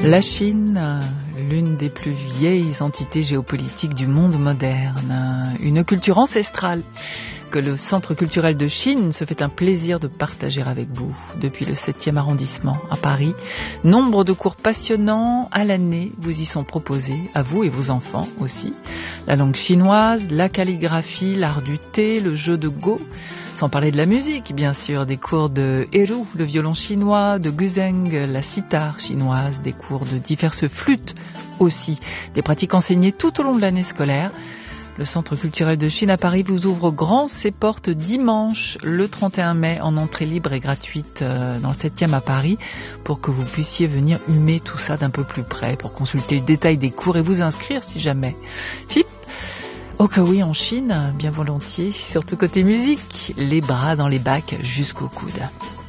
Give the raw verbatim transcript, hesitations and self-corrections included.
La Chine, l'une des plus vieilles entités géopolitiques du monde moderne, une culture ancestrale que le Centre culturel de Chine se fait un plaisir de partager avec vous. Depuis le septième arrondissement à Paris, nombre de cours passionnants à l'année vous y sont proposés, à vous et vos enfants aussi. La langue chinoise, la calligraphie, l'art du thé, le jeu de Go, sans parler de la musique, bien sûr, des cours de Eru, le violon chinois, de Guzheng, la sitar chinoise, des cours de diverses flûtes aussi, des pratiques enseignées tout au long de l'année scolaire. Le Centre culturel de Chine à Paris vous ouvre grand ses portes dimanche, le trente et un mai, en entrée libre et gratuite dans le septième à Paris, pour que vous puissiez venir humer tout ça d'un peu plus près, pour consulter le détail des cours et vous inscrire si jamais. Philippe, oh que oui, en Chine, bien volontiers, surtout côté musique, les bras dans les bacs jusqu'au coude.